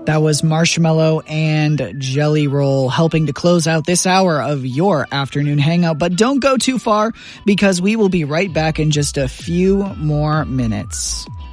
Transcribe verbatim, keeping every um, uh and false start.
That was Marshmallow and Jelly Roll helping to close out this hour of your afternoon hangout. But don't go too far because we will be right back in just a few more minutes.